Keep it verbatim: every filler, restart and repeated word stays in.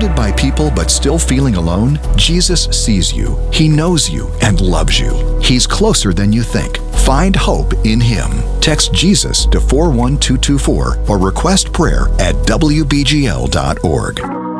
Surrounded by people but still feeling alone? Jesus sees you. He knows you and loves you. He's closer than you think. Find hope in Him. Text Jesus to four one two two four or request prayer at W B G L dot org.